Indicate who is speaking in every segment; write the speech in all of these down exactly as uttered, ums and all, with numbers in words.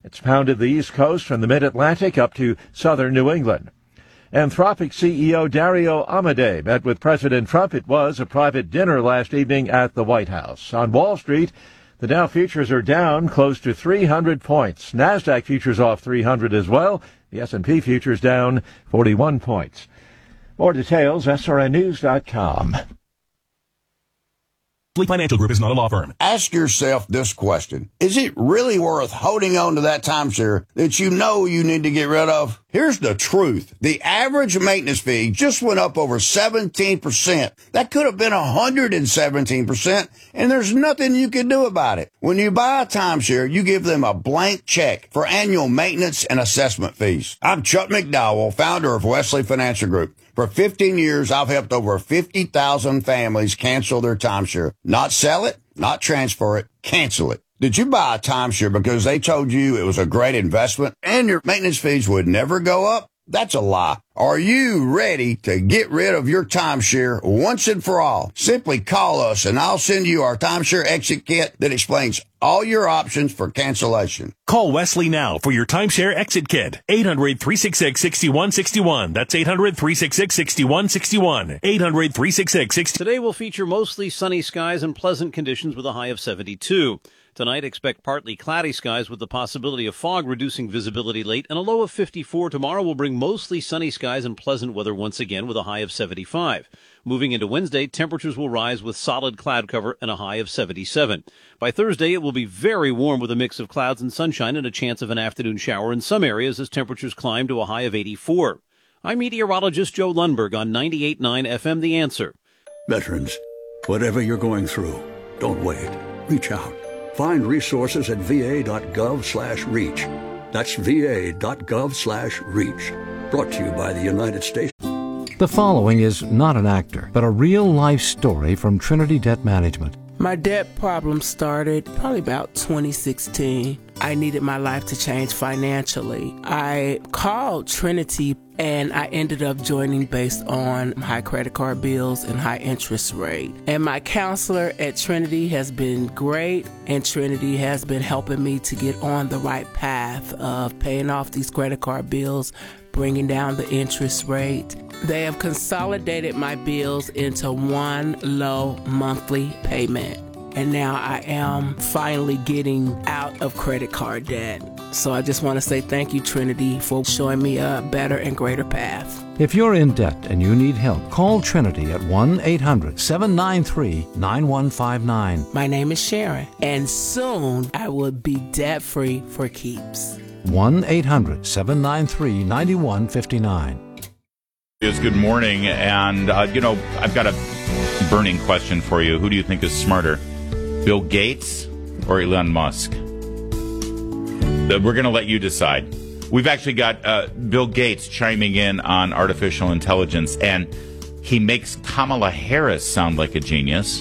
Speaker 1: It's pounded the East Coast from the mid-Atlantic up to southern New England. Anthropic C E O Dario Amodei met with President Trump. It was a private dinner last evening at the White House. On Wall Street, the Dow futures are down close to three hundred points. NASDAQ futures off three hundred as well. The S and P futures down forty-one points. More details, S R N news dot com.
Speaker 2: Financial Group is not a law firm.
Speaker 3: Ask yourself this question. Is it really worth holding on to that timeshare that you know you need to get rid of? Here's the truth. The average maintenance fee just went up over seventeen percent. That could have been one hundred seventeen percent, and there's nothing you can do about it. When you buy a timeshare, you give them a blank check for annual maintenance and assessment fees. I'm Chuck McDowell, founder of Wesley Financial Group. For fifteen years, I've helped over fifty thousand families cancel their timeshare. Not sell it, not transfer it, cancel it. Did you buy a timeshare because they told you it was a great investment and your maintenance fees would never go up? That's a lie. Are you ready to get rid of your timeshare once and for all? Simply call us and I'll send you our timeshare exit kit that explains all your options for cancellation.
Speaker 2: Call Wesley now for your timeshare exit kit. eight hundred, three six six, six one six one. That's eight hundred, three six six, six one six one. eight hundred, three six six, six one six one.
Speaker 4: Today will feature mostly sunny skies and pleasant conditions with a high of seventy-two. Tonight, expect partly cloudy skies with the possibility of fog reducing visibility late, and a low of fifty-four. Tomorrow will bring mostly sunny skies and pleasant weather once again with a high of seventy-five. Moving into Wednesday, temperatures will rise with solid cloud cover and a high of seventy-seven. By Thursday, it will be very warm with a mix of clouds and sunshine and a chance of an afternoon shower in some areas as temperatures climb to a high of eighty-four. I'm meteorologist Joe Lundberg on ninety-eight point nine F M The Answer.
Speaker 5: Veterans, whatever you're going through, don't wait. Reach out. Find resources at va.gov slash reach. That's va.gov slash reach. Brought to you by the United States.
Speaker 6: The following is not an actor, but a real-life story from Trinity Debt Management.
Speaker 7: My debt problem started probably about twenty sixteen. I needed my life to change financially. I called Trinity and I ended up joining based on high credit card bills and high interest rate. And my counselor at Trinity has been great, and Trinity has been helping me to get on the right path of paying off these credit card bills, bringing down the interest rate. They have consolidated my bills into one low monthly payment. And now I am finally getting out of credit card debt. So I just want to say thank you, Trinity, for showing me a better and greater path.
Speaker 6: If you're in debt and you need help, call Trinity at one eight hundred, seven nine three, nine one five nine.
Speaker 7: My name is Sharon, and soon I will be debt-free for keeps.
Speaker 6: one eight hundred, seven nine three, nine one five nine.
Speaker 8: Yes, good morning, and, uh, you know, I've got a burning question for you. Who do you think is smarter, Bill Gates or Elon Musk? We're going to let you decide. We've actually got uh, Bill Gates chiming in on artificial intelligence, and he makes Kamala Harris sound like a genius.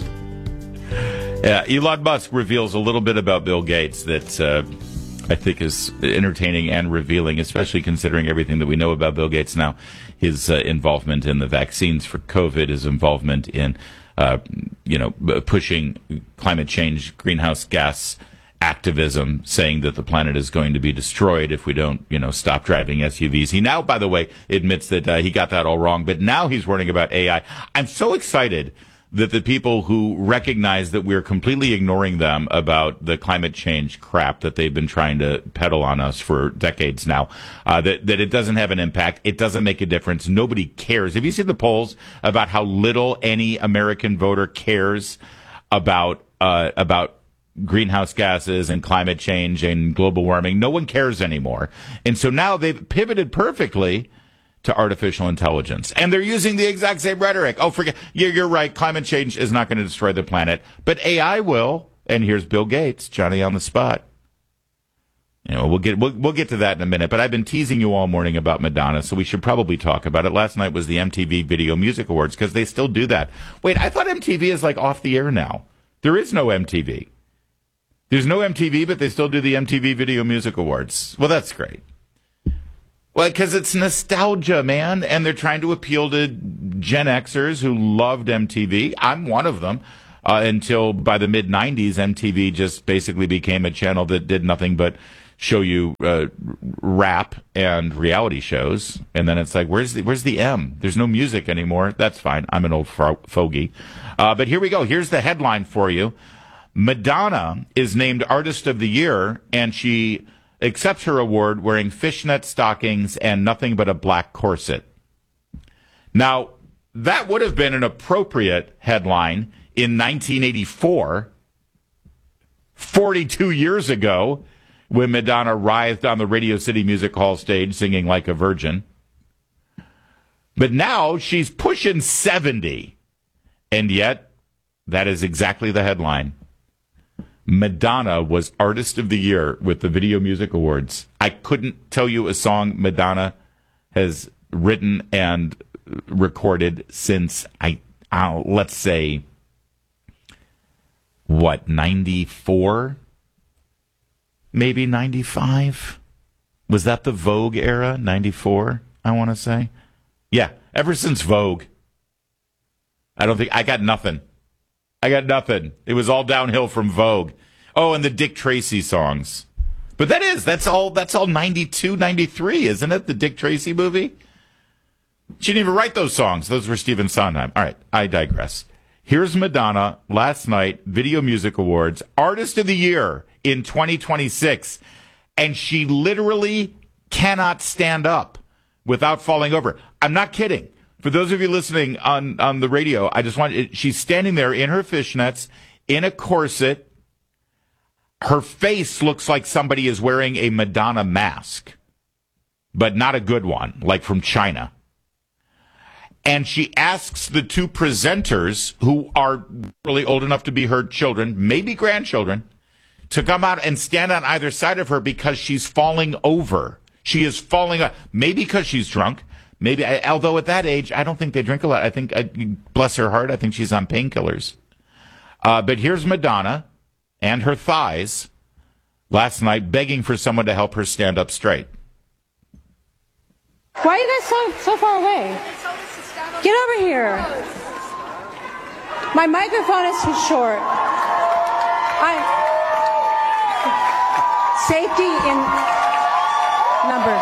Speaker 8: Uh, Elon Musk reveals a little bit about Bill Gates that uh, I think is entertaining and revealing, especially considering everything that we know about Bill Gates now. His uh, involvement in the vaccines for COVID, his involvement in, uh, you know, pushing climate change, greenhouse gas activism, saying that the planet is going to be destroyed if we don't, you know, stop driving S U Vs. He now, by the way, admits that uh, he got that all wrong, but now he's warning about A I. I'm so excited that the people who recognize that we're completely ignoring them about the climate change crap that they've been trying to peddle on us for decades now, uh, that, that it doesn't have an impact, it doesn't make a difference, nobody cares. Have you seen the polls about how little any American voter cares about uh, about greenhouse gases and climate change and global warming? No one cares anymore. And so now they've pivoted perfectly to artificial intelligence. And they're using the exact same rhetoric. Oh, forget, you're, you're right, climate change is not going to destroy the planet, but A I will. And here's Bill Gates, Johnny on the spot. You know, we'll get we'll, we'll get to that in a minute, but I've been teasing you all morning about Madonna, so we should probably talk about it. Last night was the M T V Video Music Awards, because they still do that. Wait, I thought M T V is like off the air now. There is no M T V. There's no M T V, but they still do the M T V Video Music Awards. Well, that's great. Well, because it's nostalgia, man, and they're trying to appeal to Gen Xers who loved M T V. I'm one of them. Uh, until by the mid nineties, M T V just basically became a channel that did nothing but show you uh, rap and reality shows, and then it's like, where's the where's the M? There's no music anymore. That's fine. I'm an old fo- fogey. Uh, but here we go. Here's the headline for you. Madonna is named Artist of the Year, and she accepts her award wearing fishnet stockings and nothing but a black corset. Now, that would have been an appropriate headline in nineteen eighty-four, forty-two years ago, when Madonna writhed on the Radio City Music Hall stage singing like a virgin. But now she's pushing seventy. And yet, that is exactly the headline. Madonna was Artist of the Year with the Video Music Awards. I couldn't tell you a song Madonna has written and recorded since, I, uh, let's say, what, ninety-four? Maybe ninety-five? Was that the Vogue era, ninety-four, I want to say? Yeah, ever since Vogue. I don't think, I got nothing. I got nothing. It was all downhill from Vogue. Oh, and the Dick Tracy songs. But that is, that's all, that's all ninety-two, ninety-three, isn't it? The Dick Tracy movie? She didn't even write those songs. Those were Stephen Sondheim. All right, I digress. Here's Madonna, last night, Video Music Awards, Artist of the Year in twenty twenty-six. And she literally cannot stand up without falling over. I'm not kidding. For those of you listening on, on the radio, I just want, she's standing there in her fishnets, in a corset. Her face looks like somebody is wearing a Madonna mask, but not a good one, like from China. And she asks the two presenters, who are really old enough to be her children, maybe grandchildren, to come out and stand on either side of her because she's falling over. She is falling over. Maybe because she's drunk. Maybe, although at that age, I don't think they drink a lot. I think, bless her heart, I think she's on painkillers. Uh, but here's Madonna and her thighs last night begging for someone to help her stand up straight.
Speaker 9: Why are you guys so, so far away? Get over here. My microphone is too short. I safety in numbers.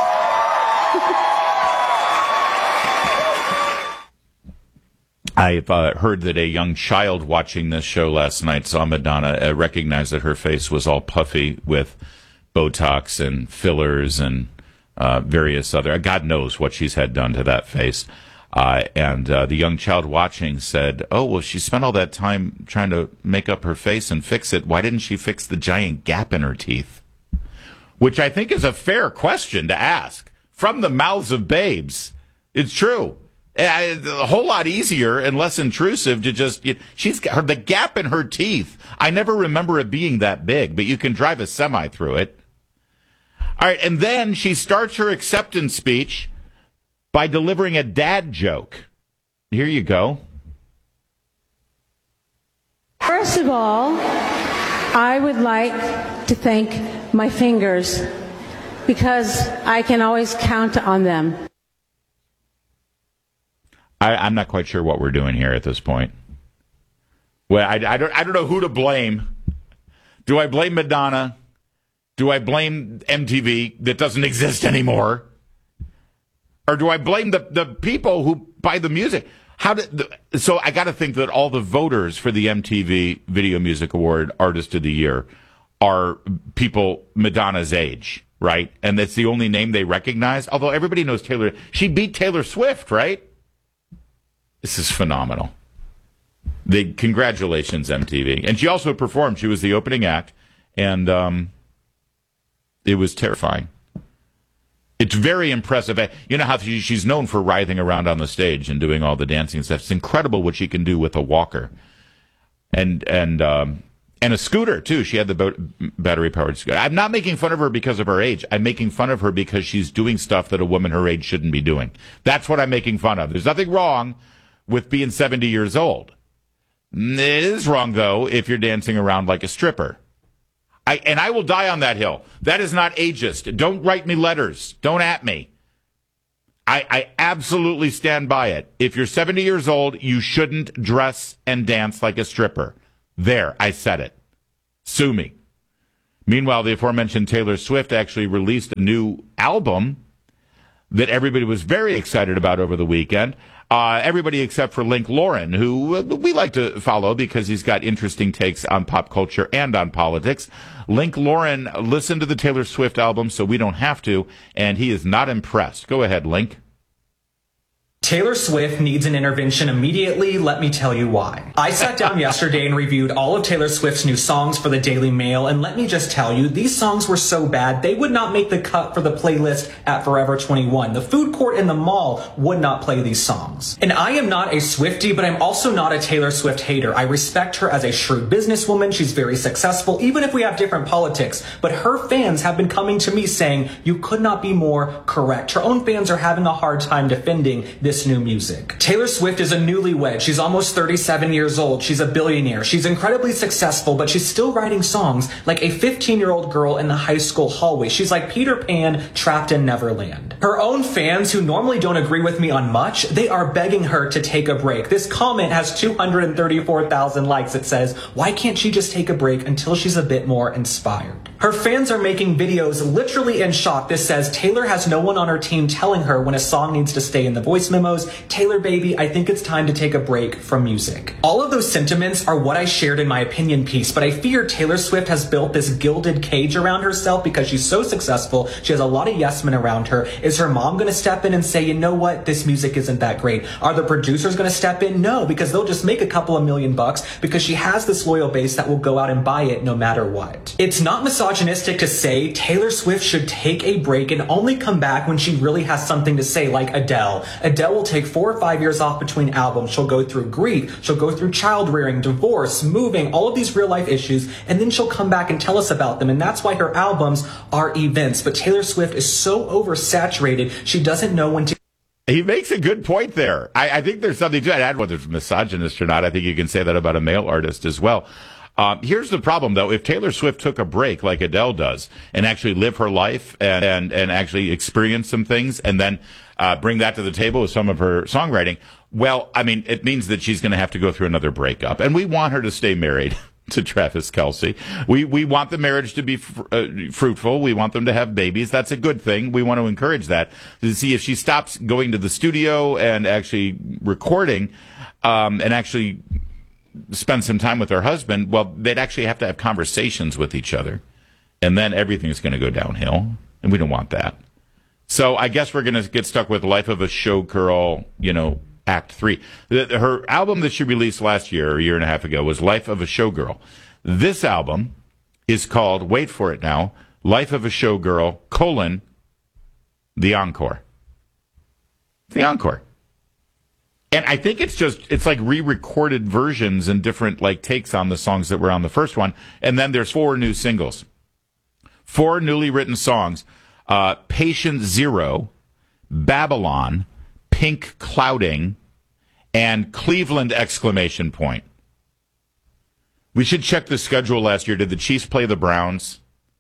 Speaker 8: I've uh, heard that a young child watching this show last night saw Madonna, uh, recognized that her face was all puffy with Botox and fillers and uh, various other, God knows what she's had done to that face. Uh, and uh, the young child watching said, oh, well, she spent all that time trying to make up her face and fix it. Why didn't she fix the giant gap in her teeth? Which I think is a fair question to ask from the mouths of babes. It's true. A whole lot easier and less intrusive to just, she's got her, the gap in her teeth. I never remember it being that big, but you can drive a semi through it. All right. And then she starts her acceptance speech by delivering a dad joke. Here you go.
Speaker 9: First of all, I would like to thank my fingers because I can always count on them.
Speaker 8: I, I'm not quite sure what we're doing here at this point. Well, I, I, don't, I don't know who to blame. Do I blame Madonna? Do I blame M T V that doesn't exist anymore? Or do I blame the, the people who buy the music? How did the, so I got to think that all the voters for the M T V Video Music Award Artist of the Year are people Madonna's age, right? And that's the only name they recognize. Although everybody knows Taylor. She beat Taylor Swift, right? This is phenomenal. The congratulations, M T V. And she also performed. She was the opening act, and um, it was terrifying. It's very impressive. You know how she, she's known for writhing around on the stage and doing all the dancing and stuff. It's incredible what she can do with a walker and and um, and a scooter too. She had the battery powered scooter. I'm not making fun of her because of her age. I'm making fun of her because she's doing stuff that a woman her age shouldn't be doing. That's what I'm making fun of. There's nothing wrong with being seventy years old. It is wrong, though, if you're dancing around like a stripper. I, and I will die on that hill. That is not ageist. Don't write me letters. Don't at me. I, I absolutely stand by it. If you're seventy years old, you shouldn't dress and dance like a stripper. There, I said it. Sue me. Meanwhile, the aforementioned Taylor Swift actually released a new album that everybody was very excited about over the weekend. Uh, everybody except for Link Lauren, who we like to follow because he's got interesting takes on pop culture and on politics. Link Lauren listened to the Taylor Swift album, so we don't have to, and he is not impressed. Go ahead, Link.
Speaker 10: Taylor Swift needs an intervention immediately. Let me tell you why. I sat down yesterday and reviewed all of Taylor Swift's new songs for the Daily Mail, and let me just tell you, these songs were so bad, they would not make the cut for the playlist at Forever twenty-one. The food court in the mall would not play these songs. And I am not a Swiftie, but I'm also not a Taylor Swift hater. I respect her as a shrewd businesswoman. She's very successful, even if we have different politics. But her fans have been coming to me saying, you could not be more correct. Her own fans are having a hard time defending this new music. Taylor Swift is a newlywed. She's almost thirty-seven years old. She's a billionaire. She's incredibly successful, but she's still writing songs like a fifteen-year-old girl in the high school hallway. She's like Peter Pan trapped in Neverland. Her own fans, who normally don't agree with me on much, they are begging her to take a break. This comment has two hundred thirty-four thousand likes. It says, why can't she just take a break until she's a bit more inspired? Her fans are making videos literally in shock. This says, Taylor has no one on her team telling her when a song needs to stay in the voice memos. Taylor, baby, I think it's time to take a break from music. All of those sentiments are what I shared in my opinion piece, but I fear Taylor Swift has built this gilded cage around herself because she's so successful. She has a lot of yes men around her. Is her mom going to step in and say, you know what, this music isn't that great? Are the producers going to step in? No, because they'll just make a couple of million bucks because she has this loyal base that will go out and buy it no matter what. It's not misogynistic to say Taylor Swift should take a break and only come back when she really has something to say, like Adele. Adele will take four or five years off between albums. She'll go through grief. She'll go through child rearing, divorce, moving, all of these real life issues, and then she'll come back and tell us about them. And that's why her albums are events. But Taylor Swift is so oversaturated, she doesn't know when to.
Speaker 8: He makes a good point there. I, I think there's something to it. I don't know whether it's misogynist or not. I think you can say that about a male artist as well. Um, here's the problem, though. If Taylor Swift took a break like Adele does and actually live her life and, and, and actually experience some things and then uh, bring that to the table with some of her songwriting, well, I mean, it means that she's going to have to go through another breakup. And we want her to stay married to Travis Kelce. We we want the marriage to be fr- uh, fruitful. We want them to have babies. That's a good thing. We want to encourage that. To see if she stops going to the studio and actually recording um, and actually spend some time with her husband, well, they'd actually have to have conversations with each other. And then everything's going to go downhill. And we don't want that. So I guess we're going to get stuck with Life of a Showgirl, you know, Act Three. The, her album that she released last year, or a year and a half ago, was Life of a Showgirl. This album is called, wait for it now, Life of a Showgirl, colon, The Encore. The Encore. And I think it's just, it's like re-recorded versions and different like takes on the songs that were on the first one. And then there's four new singles. Four newly written songs. Uh, Patient Zero, Babylon, Pink Clouding, and Cleveland exclamation point. We should check the schedule last year. Did the Chiefs play the Browns?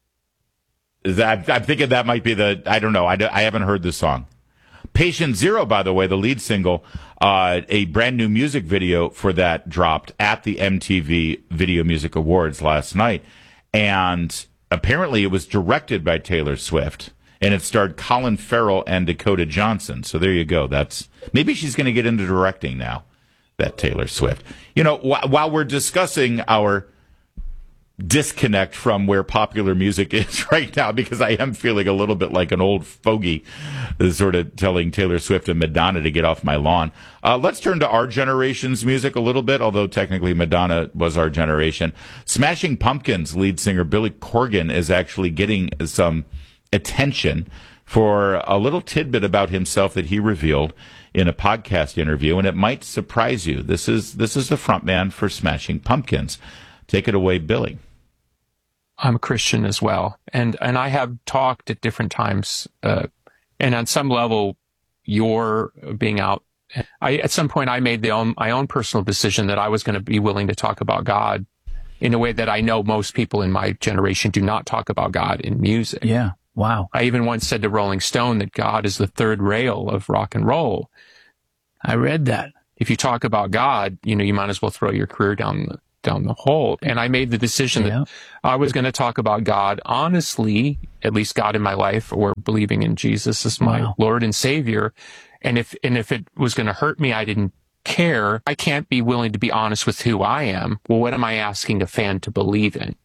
Speaker 8: Is that, I'm thinking that might be the, I don't know. I, I haven't heard this song. Patient Zero, by the way, the lead single, uh, a brand new music video for that dropped at the M T V Video Music Awards last night. And apparently it was directed by Taylor Swift. And it starred Colin Farrell and Dakota Johnson. So there you go. That's maybe she's going to get into directing now, that Taylor Swift. You know, wh- while we're discussing our disconnect from where popular music is right now, because I am feeling a little bit like an old fogey sort of telling Taylor Swift and Madonna to get off my lawn. Uh, let's turn to our generation's music a little bit, although technically Madonna was our generation. Smashing Pumpkins lead singer Billy Corgan is actually getting some attention for a little tidbit about himself that he revealed in a podcast interview, and it might surprise you. This is this is the frontman for Smashing Pumpkins. Take it away, Billy.
Speaker 11: I'm a Christian as well, and and I have talked at different times, uh, and on some level, your being out. I at some point I made the own, my own personal decision that I was going to be willing to talk about God in a way that I know most people in my generation do not talk about God in music.
Speaker 12: Yeah. Wow.
Speaker 11: I even once said to Rolling Stone that God is the third rail of rock and roll.
Speaker 12: I read that.
Speaker 11: If you talk about God, you know, you might as well throw your career down the, down the hole. And I made the decision yeah. that I was going to talk about God honestly, at least God in my life, or believing in Jesus as my wow. Lord and Savior. And if, and if it was going to hurt me, I didn't care. I can't be willing to be honest with who I am. Well, what am I asking a fan to believe in?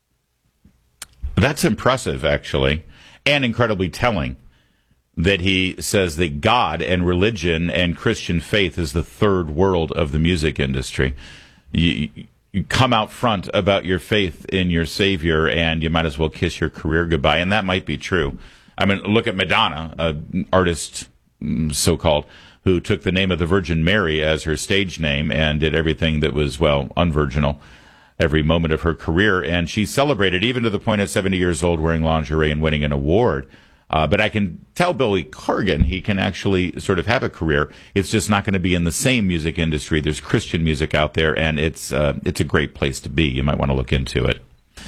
Speaker 8: That's impressive, actually, and incredibly telling that he says that God and religion and Christian faith is the third world of the music industry. You, you come out front about your faith in your Savior, and you might as well kiss your career goodbye, and that might be true. I mean, look at Madonna, an artist, so-called, who took the name of the Virgin Mary as her stage name and did everything that was, well, unvirginal every moment of her career, and she celebrated even to the point at seventy years old wearing lingerie and winning an award. Uh, but I can tell Billy Corgan he can actually sort of have a career. It's just not going to be in the same music industry. There's Christian music out there, and it's uh, it's a great place to be. You might want to look into it.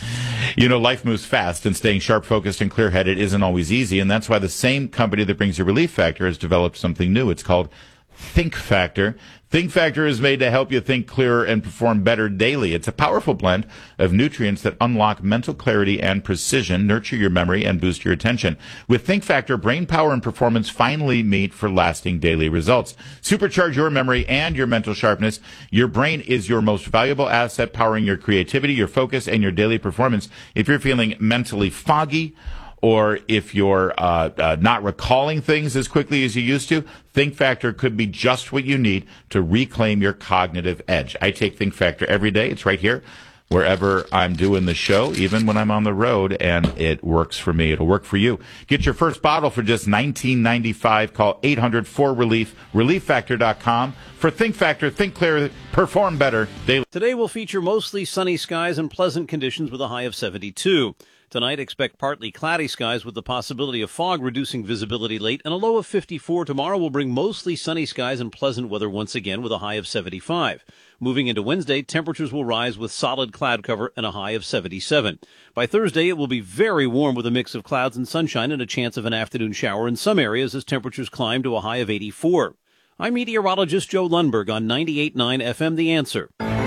Speaker 8: You know, life moves fast, and staying sharp, focused, and clear-headed isn't always easy, and that's why the same company that brings you Relief Factor has developed something new. It's called Think Factor. Think Factor is made to help you think clearer and perform better daily. It's a powerful blend of nutrients that unlock mental clarity and precision, nurture your memory, and boost your attention. With Think Factor, brain power and performance finally meet for lasting daily results. Supercharge your memory and your mental sharpness. Your brain is your most valuable asset, powering your creativity, your focus, and your daily performance. If you're feeling mentally foggy, or if you're uh, uh, not recalling things as quickly as you used to, Think Factor could be just what you need to reclaim your cognitive edge. I take Think Factor every day. It's right here, wherever I'm doing the show, even when I'm on the road, and it works for me. It'll work for you. Get your first bottle for just nineteen ninety-five. Call eight hundred four relief, relief factor dot com. For Think Factor, think clear, perform better daily.
Speaker 4: Today will feature mostly sunny skies and pleasant conditions with a high of seventy-two. Tonight, expect partly cloudy skies with the possibility of fog reducing visibility late, and a low of fifty-four. Tomorrow will bring mostly sunny skies and pleasant weather once again with a high of seventy-five. Moving into Wednesday, temperatures will rise with solid cloud cover and a high of seventy-seven. By Thursday, it will be very warm with a mix of clouds and sunshine and a chance of an afternoon shower in some areas as temperatures climb to a high of eighty-four. I'm meteorologist Joe Lundberg on ninety-eight point nine F M The Answer.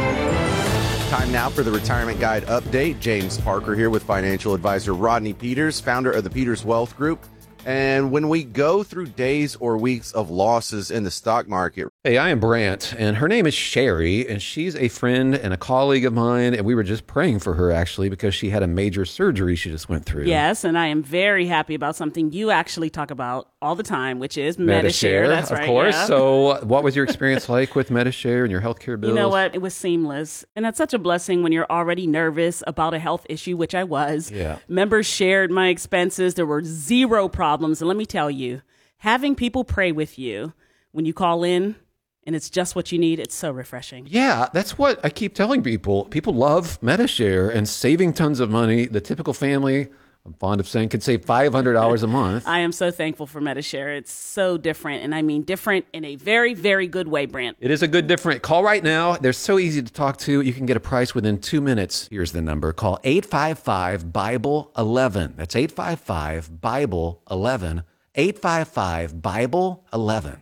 Speaker 12: Time now for the Retirement Guide update. James Parker here with financial advisor Rodney Peters, founder of the Peters Wealth Group. And when we go through days or weeks of losses in the stock market.
Speaker 6: Hey, I am Brant, and her name is Sherry, and she's a friend and a colleague of mine, and we were just praying for her, actually, because she had a major surgery she just went through.
Speaker 13: Yes, and I am very happy about something you actually talk about all the time, which is Medi-Share.
Speaker 6: Medi-Share,
Speaker 13: That's
Speaker 6: of
Speaker 13: right,
Speaker 6: course.
Speaker 13: yeah.
Speaker 6: So what was your experience like with Medi-Share and your healthcare bills?
Speaker 13: You know what? It was seamless. And that's such a blessing when you're already nervous about a health issue, which I was.
Speaker 6: Yeah.
Speaker 13: Members shared my expenses. There were zero problems. And let me tell you, having people pray with you when you call in and it's just what you need, it's so refreshing.
Speaker 6: Yeah, that's what I keep telling people. People love Medi-Share and saving tons of money. The typical family, I'm fond of saying, could save five hundred dollars a month.
Speaker 13: I am so thankful for Medi-Share. It's so different, and I mean different in a very, very good way, Brant.
Speaker 6: It is a good different. Call right now. They're so easy to talk to. You can get a price within two minutes. Here's the number. Call eight five five, Bible eleven. That's eight five five, Bible eleven. eight five five, Bible eleven.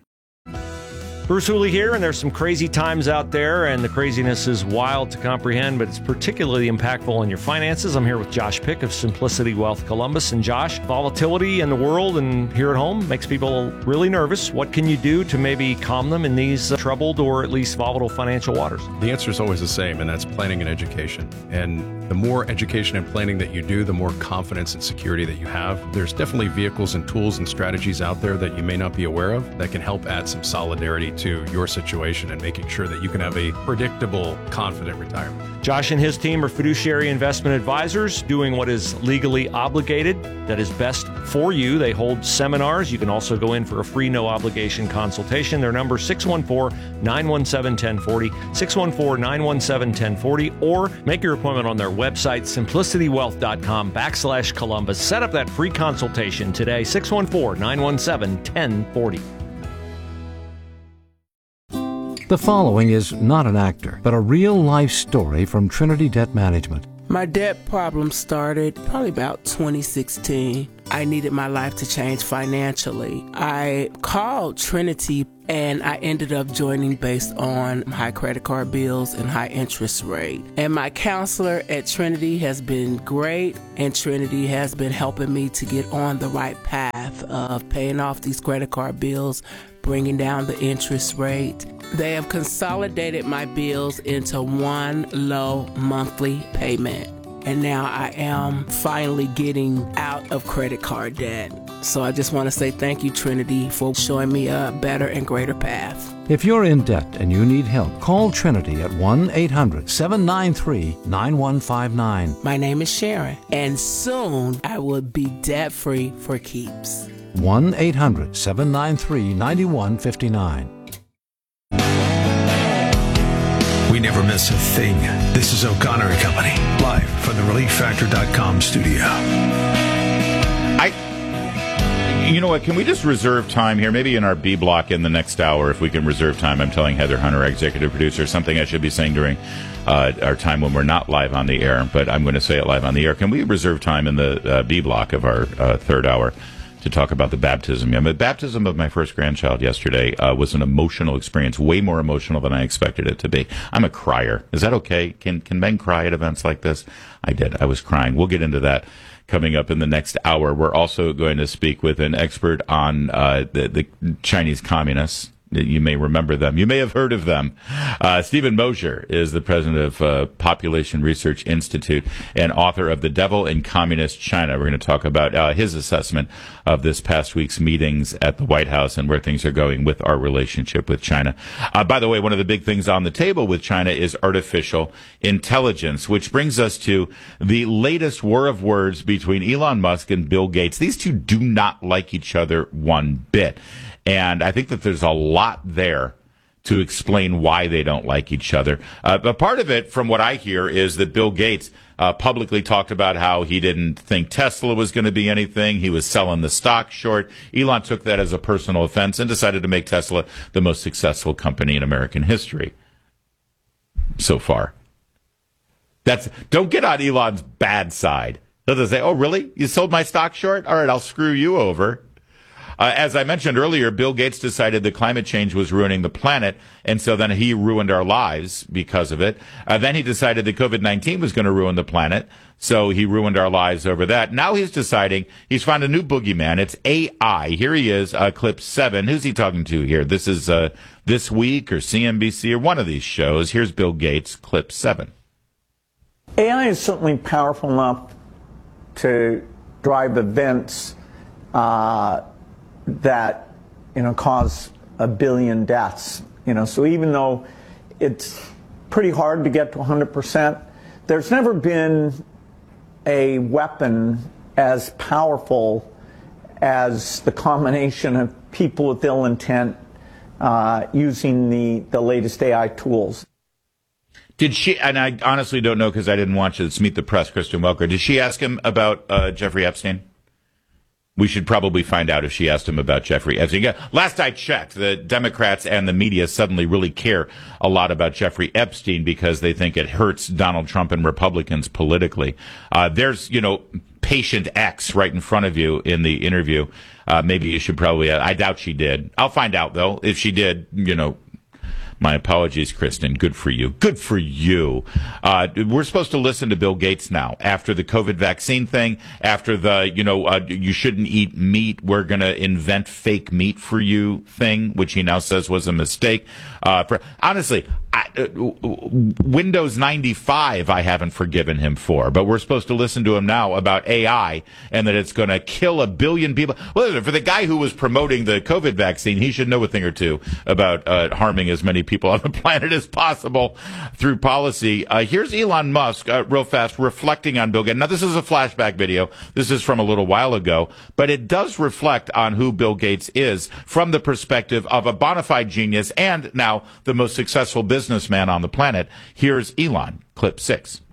Speaker 14: Bruce Hooley here, and there's some crazy times out there, and the craziness is wild to comprehend, but it's particularly impactful on your finances. I'm here with Josh Pick of Simplicity Wealth Columbus. And Josh, volatility in the world and here at home makes people really nervous. What can you do to maybe calm them in these uh, troubled or at least volatile financial waters?
Speaker 15: The answer is always the same, and that's planning and education. And the more education and planning that you do, the more confidence and security that you have. There's definitely vehicles and tools and strategies out there that you may not be aware of that can help add some solidarity to your situation and making sure that you can have a predictable, confident retirement.
Speaker 14: Josh and his team are fiduciary investment advisors doing what is legally obligated, that is best for you. They hold seminars. You can also go in for a free, no-obligation consultation. Their number is six one four, nine one seven, one zero four zero, six one four, nine one seven, one zero four zero, or make your appointment on their website, simplicitywealth.com backslash Columbus. Set up that free consultation today, six one four, nine one seven, one zero four zero.
Speaker 6: The following is not an actor, but a real-life story from Trinity Debt Management.
Speaker 7: My debt problem started probably about twenty sixteen. I needed my life to change financially. I called Trinity and I ended up joining based on high credit card bills and high interest rate. And my counselor at Trinity has been great, and Trinity has been helping me to get on the right path of paying off these credit card bills, bringing down the interest rate. They have consolidated my bills into one low monthly payment. And now I am finally getting out of credit card debt. So I just want to say thank you, Trinity, for showing me a better and greater path.
Speaker 16: If you're in debt and you need help, call Trinity at one eight hundred seven nine three nine one five nine.
Speaker 7: My name is Sharon, and soon I will be debt-free for keeps.
Speaker 16: one eight hundred seven nine three nine one five nine.
Speaker 17: We never miss a thing. This is O'Connor and Company, live from the relief factor dot com studio.
Speaker 8: I, you know what, can we just reserve time here, maybe in our B block in the next hour, if we can reserve time. I'm telling Heather Hunter, executive producer, something I should be saying during uh, our time when we're not live on the air, but I'm going to say it live on the air. Can we reserve time in the uh, B block of our uh, third hour to talk about the baptism? Yeah, the baptism of my first grandchild yesterday uh, was an emotional experience, way more emotional than I expected it to be. I'm a crier. Is that okay? Can can men cry at events like this? I did. I was crying. We'll get into that coming up in the next hour. We're also going to speak with an expert on uh, the, the Chinese communists. You may remember them. You may have heard of them. Uh, Stephen Mosher is the president of uh, Population Research Institute and author of The Devil in Communist China. We're going to talk about uh, his assessment of this past week's meetings at the White House and where things are going with our relationship with China. Uh, by the way, one of the big things on the table with China is artificial intelligence, which brings us to the latest war of words between Elon Musk and Bill Gates. These two do not like each other one bit. And I think that there's a lot there to explain why they don't like each other. Uh, but part of it, from what I hear, is that Bill Gates uh, publicly talked about how he didn't think Tesla was going to be anything. He was selling the stock short. Elon took that as a personal offense and decided to make Tesla the most successful company in American history so far. That's don't get on Elon's bad side. They'll say, oh, really? You sold my stock short? All right, I'll screw you over. Uh, as I mentioned earlier, Bill Gates decided that climate change was ruining the planet, and so then he ruined our lives because of it. Uh, then he decided that COVID nineteen was going to ruin the planet, so he ruined our lives over that. Now he's deciding he's found a new boogeyman. It's A I. Here he is, uh, clip seven. Who's he talking to here? This is uh, This Week or C N B C or one of these shows. Here's Bill Gates, clip seven.
Speaker 18: A I is certainly powerful enough to drive events uh, that, you know, cause a billion deaths. You know, so even though it's pretty hard to get to one hundred percent, there's never been a weapon as powerful as the combination of people with ill intent uh, using the, the latest A I tools.
Speaker 8: Did she, and I honestly don't know because I didn't watch it, it's Meet the Press, Kristen Welker, did she ask him about uh, Jeffrey Epstein? We should probably find out if she asked him about Jeffrey Epstein. Last I checked, the Democrats and the media suddenly really care a lot about Jeffrey Epstein because they think it hurts Donald Trump and Republicans politically. Uh, there's, you know, patient X right in front of you in the interview. Uh, maybe you should probably, uh, I doubt she did. I'll find out, though. If she did, you know, my apologies, Kristen. Good for you. Good for you. Uh, we're supposed to listen to Bill Gates now after the COVID vaccine thing, after the, you know, uh, you shouldn't eat meat. We're going to invent fake meat for you thing, which he now says was a mistake. Uh, for, honestly, I, uh, Windows ninety-five I haven't forgiven him for, but we're supposed to listen to him now about A I and that it's going to kill a billion people. Well, for the guy who was promoting the COVID vaccine, he should know a thing or two about uh, harming as many people on the planet as possible through policy. Uh, here's Elon Musk, uh, real fast, reflecting on Bill Gates. Now, this is a flashback video. This is from a little while ago, but it does reflect on who Bill Gates is from the perspective of a bona fide genius and now the most successful businessman on the planet. Here's Elon, clip six.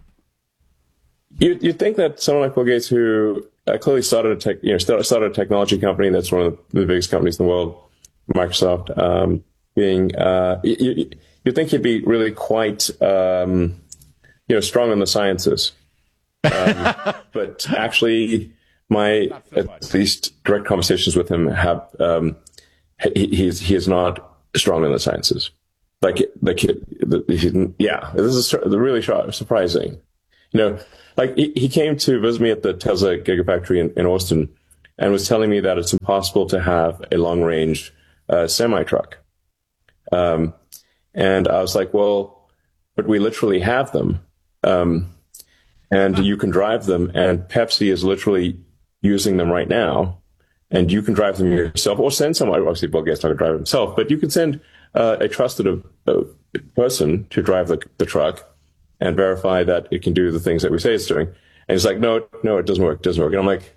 Speaker 19: You you think that someone like Bill Gates, who uh, clearly started a tech, you know, started a technology company that's one of the biggest companies in the world, Microsoft, um, being, uh, you, you think he'd be really quite, um, you know, strong in the sciences, um, but actually my at least direct conversations with him have um, he he's he is not strong in the sciences. Like like he, he, yeah, this is really surprising. You know, like he, he came to visit me at the Tesla Gigafactory in, in Austin, and was telling me that it's impossible to have a long range uh, semi truck. Um, and I was like, well, but we literally have them, um, and you can drive them, and Pepsi is literally using them right now, and you can drive them yourself, or send someone. Obviously, Bill Gates not going to drive himself, but you can send uh, a trusted uh, person to drive the, the truck and verify that it can do the things that we say it's doing. And he's like, no, no, it doesn't work, it doesn't work. And I'm like,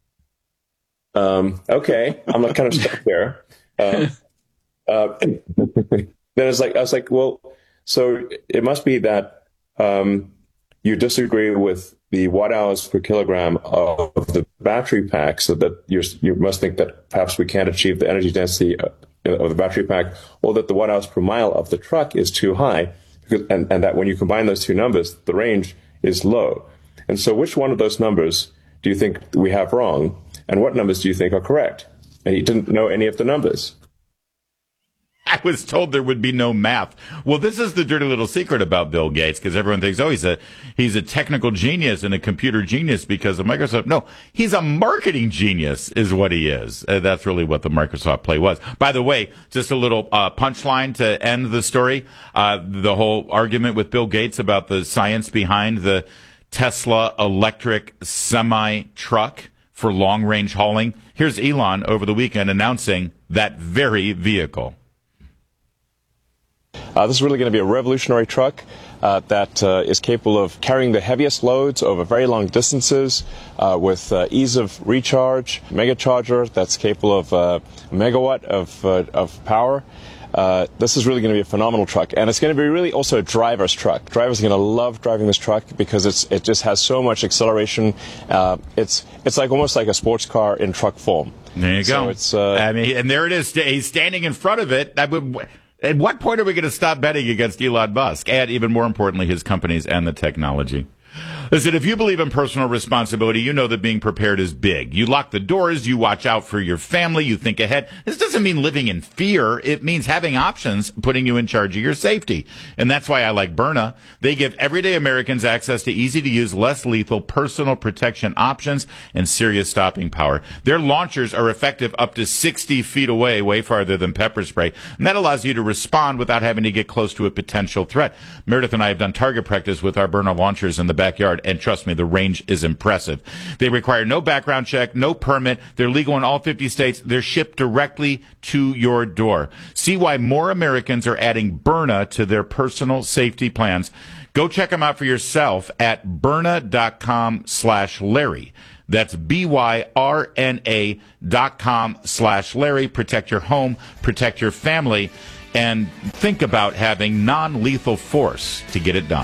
Speaker 19: um, okay, I'm kind of stuck there. Uh, uh, then it's like, I was like, well, so it must be that um, you disagree with the watt hours per kilogram of the battery pack, so that you're, you must think that perhaps we can't achieve the energy density of the battery pack, or that the watt hours per mile of the truck is too high, because, and, and that when you combine those two numbers, the range is low. And so which one of those numbers do you think we have wrong, and what numbers do you think are correct? And he didn't know any of the numbers.
Speaker 8: I was told there would be no math. Well, this is the dirty little secret about Bill Gates, because everyone thinks, oh, he's a he's a technical genius and a computer genius because of Microsoft. No, he's a marketing genius is what he is. Uh, that's really what the Microsoft play was. By the way, just a little uh, punchline to end the story. Uh, the whole argument with Bill Gates about the science behind the Tesla electric semi-truck for long-range hauling. Here's Elon over the weekend announcing that very vehicle.
Speaker 19: Uh, this is really going to be a revolutionary truck uh, that uh, is capable of carrying the heaviest loads over very long distances uh, with uh, ease of recharge, mega charger that's capable of uh, a megawatt of, uh, of power. Uh, this is really going to be a phenomenal truck, and it's going to be really also a driver's truck. Drivers are going to love driving this truck because it's it just has so much acceleration. Uh, it's it's like almost like a sports car in truck form.
Speaker 8: There you
Speaker 19: so
Speaker 8: go.
Speaker 19: It's uh,
Speaker 8: I mean, and there it is. He's standing in front of it. That would. At what point are we going to stop betting against Elon Musk? And even more importantly, his companies and the technology. Listen, if you believe in personal responsibility, you know that being prepared is big. You lock the doors, you watch out for your family, you think ahead. This doesn't mean living in fear. It means having options, putting you in charge of your safety. And that's why I like Byrna. They give everyday Americans access to easy-to-use, less lethal personal protection options and serious stopping power. Their launchers are effective up to sixty feet away, way farther than pepper spray. And that allows you to respond without having to get close to a potential threat. Meredith and I have done target practice with our Byrna launchers in the backyard. And trust me, the range is impressive. They require no background check, no permit. They're legal in all fifty states. They're shipped directly to your door. See why more Americans are adding Byrna to their personal safety plans. Go check them out for yourself at Byrna.com slash Larry. That's B-Y-R-N-A dot com slash Larry. Protect your home, protect your family, and think about having non-lethal force to get it done.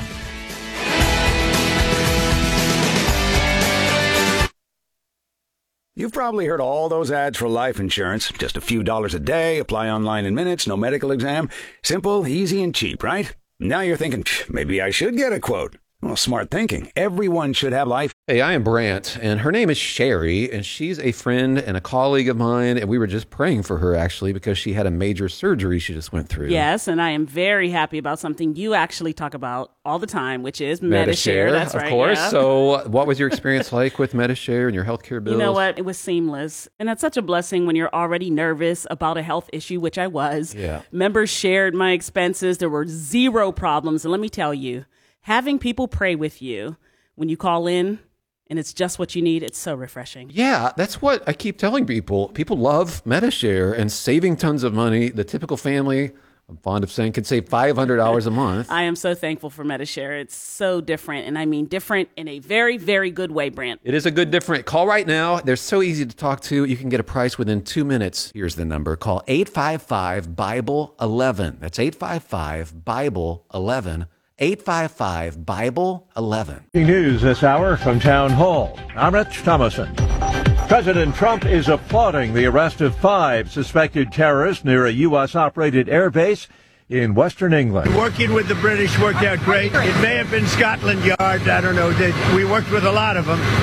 Speaker 20: You've probably heard all those ads for life insurance. Just a few dollars a day, apply online in minutes, no medical exam. Simple, easy, and cheap, right? Now you're thinking, maybe I should get a quote. Well, smart thinking. Everyone should have life.
Speaker 6: Hey, I am Brant, and her name is Sherry, and she's a friend and a colleague of mine, and we were just praying for her, actually, because she had a major surgery she just went through.
Speaker 13: Yes, and I am very happy about something you actually talk about all the time, which is Medi-Share.
Speaker 6: Medi-Share,
Speaker 13: That's
Speaker 6: of
Speaker 13: right,
Speaker 6: course.
Speaker 13: yeah.
Speaker 6: So what was your experience like with Medi-Share and your healthcare bills?
Speaker 13: You know what? It was seamless. And that's such a blessing when you're already nervous about a health issue, which I was.
Speaker 6: Yeah.
Speaker 13: Members shared my expenses. There were zero problems. And let me tell you, having people pray with you when you call in and it's just what you need, it's so refreshing.
Speaker 6: Yeah, that's what I keep telling people. People love Medi-Share and saving tons of money. The typical family, I'm fond of saying, could save five hundred dollars a month.
Speaker 13: I am so thankful for Medi-Share. It's so different, and I mean different in a very, very good way, Brant.
Speaker 6: It is a good different. Call right now. They're so easy to talk to. You can get a price within two minutes. Here's the number. Call eight five five, Bible eleven. That's eight five five, Bible eleven. eight five five, Bible eleven.
Speaker 1: News this hour from Town Hall. I'm Rich Thomason. President Trump is applauding the arrest of five suspected terrorists near a U S-operated airbase in Western England.
Speaker 21: Working with the British worked out great. It may have been Scotland Yard. I don't know. We worked with a lot of them.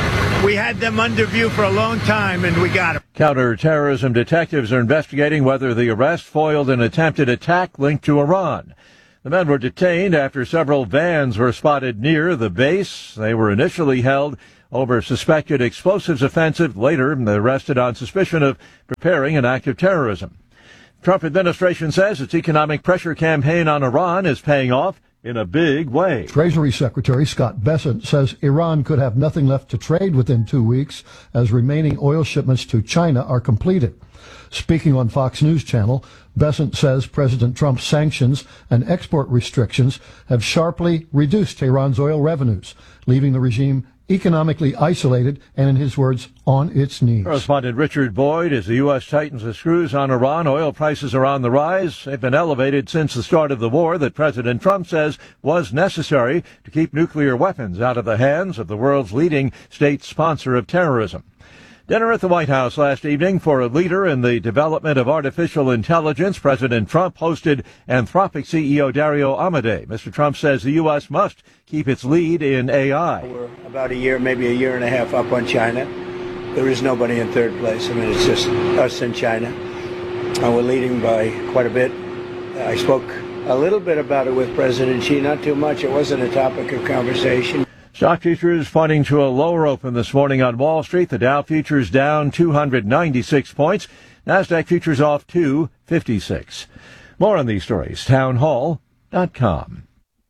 Speaker 21: We had them under view for a long time, and we got them.
Speaker 1: Counterterrorism detectives are investigating whether the arrest foiled an attempted attack linked to Iran. The men were detained after several vans were spotted near the base. They were initially held over suspected explosives offensive, later arrested on suspicion of preparing an act of terrorism. Trump administration says its economic pressure campaign on Iran is paying off in a big way.
Speaker 22: Treasury Secretary Scott Bessent says Iran could have nothing left to trade within two weeks as remaining oil shipments to China are completed. Speaking on Fox News Channel, Bessent says President Trump's sanctions and export restrictions have sharply reduced Tehran's oil revenues, leaving the regime economically isolated and, in his words, on its knees.
Speaker 1: Correspondent Richard Boyd, as the U S tightens the screws on Iran, oil prices are on the rise. They've been elevated since the start of the war that President Trump says was necessary to keep nuclear weapons out of the hands of the world's leading state sponsor of terrorism. Dinner at the White House last evening for a leader in the development of artificial intelligence. President Trump hosted Anthropic C E O Dario Amodei. Mister Trump says the U S must keep its lead in A I.
Speaker 21: We're about a year, maybe a year and a half up on China. There is nobody in third place. I mean, it's just us and China. And we're leading by quite a bit. I spoke a little bit about it with President Xi, not too much. It wasn't a topic of conversation.
Speaker 1: Stock futures pointing to a lower open this morning on Wall Street. The Dow futures down two hundred ninety-six points. NASDAQ futures off two fifty-six. More on these stories, town hall dot com.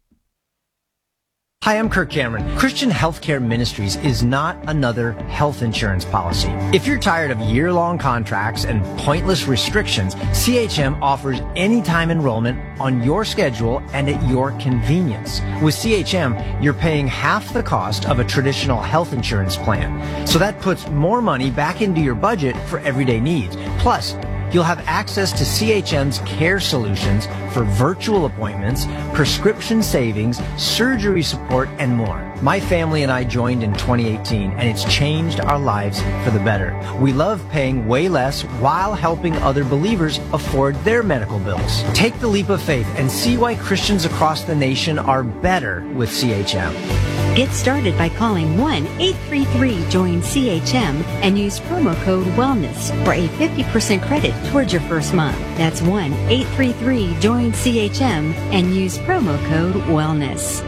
Speaker 23: Hi, I'm Kirk Cameron. Christian Healthcare Ministries is not another health insurance policy. If you're tired of year-long contracts and pointless restrictions, C H M offers anytime enrollment on your schedule and at your convenience. With C H M, you're paying half the cost of a traditional health insurance plan. So that puts more money back into your budget for everyday needs. Plus, you'll have access to C H M's care solutions for virtual appointments, prescription savings, surgery support, and more. My family and I joined in twenty eighteen, and it's changed our lives for the better. We love paying way less while helping other believers afford their medical bills. Take the leap of faith and see why Christians across the nation are better with C H M.
Speaker 24: Get started by calling one eight three three join C H M and use promo code WELLNESS for a fifty percent credit towards your first month. That's one eight three three join C H M and use promo code WELLNESS.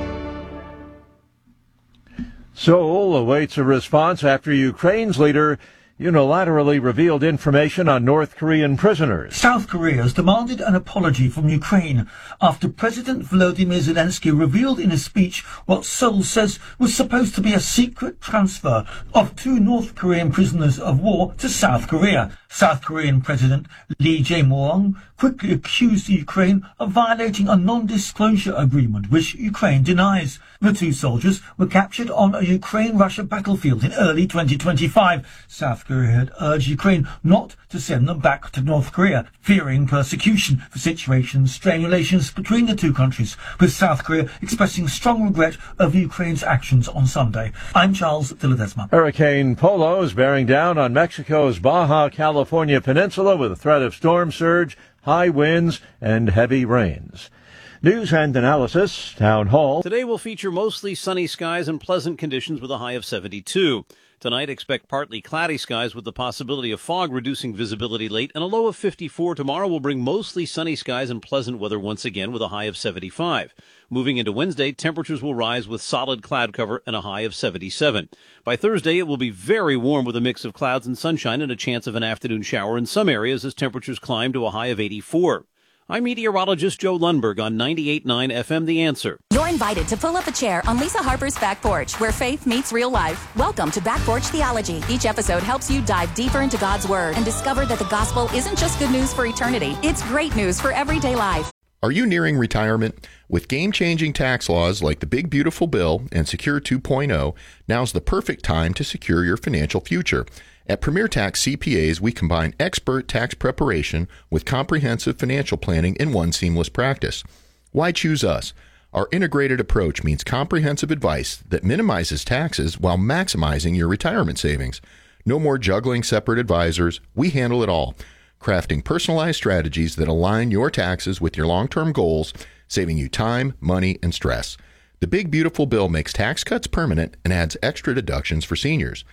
Speaker 1: Seoul awaits a response after Ukraine's leader unilaterally revealed information on North Korean prisoners.
Speaker 25: South Korea has demanded an apology from Ukraine after President Volodymyr Zelensky revealed in a speech what Seoul says was supposed to be a secret transfer of two North Korean prisoners of war to South Korea. South Korean President Lee Jae-myung quickly accused Ukraine of violating a non-disclosure agreement, which Ukraine denies. The two soldiers were captured on a Ukraine-Russia battlefield in early twenty twenty-five. South Korea had urged Ukraine not to send them back to North Korea, fearing persecution. The situation strained relations between the two countries, with South Korea expressing strong regret over Ukraine's actions on Sunday. I'm Charles de Ledesma.
Speaker 1: Hurricane Polo is bearing down on Mexico's Baja California peninsula with a threat of storm surge, high winds, and heavy rains. News and analysis, Town Hall.
Speaker 4: Today will feature mostly sunny skies and pleasant conditions with a high of seventy-two. Tonight, expect partly cloudy skies with the possibility of fog reducing visibility late, and a low of fifty-four. Tomorrow will bring mostly sunny skies and pleasant weather once again with a high of seventy-five. Moving into Wednesday, temperatures will rise with solid cloud cover and a high of seventy-seven. By Thursday, it will be very warm with a mix of clouds and sunshine and a chance of an afternoon shower in some areas as temperatures climb to a high of eighty-four. I'm meteorologist Joe Lundberg on ninety-eight point nine F M The Answer.
Speaker 26: You're invited to pull up a chair on Lisa Harper's Back Porch, where faith meets real life. Welcome to Back Porch Theology. Each episode helps you dive deeper into God's Word and discover that the gospel isn't just good news for eternity. It's great news for everyday life.
Speaker 27: Are you nearing retirement? With game-changing tax laws like the Big Beautiful Bill and Secure two point oh, now's the perfect time to secure your financial future. At Premier Tax C P As, we combine expert tax preparation with comprehensive financial planning in one seamless practice. Why choose us? Our integrated approach means comprehensive advice that minimizes taxes while maximizing your retirement savings. No more juggling separate advisors. We handle it all, crafting personalized strategies that align your taxes with your long-term goals, saving you time, money, and stress. The Big Beautiful Bill makes tax cuts permanent and adds extra deductions for seniors.